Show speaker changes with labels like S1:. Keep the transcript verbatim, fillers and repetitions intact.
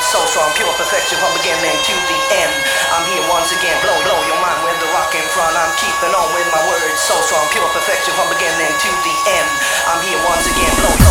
S1: so strong, pure perfection from beginning to the end. I'm here once again, blow, blow your mind with the rock in front. I'm keeping on with my words, so strong, pure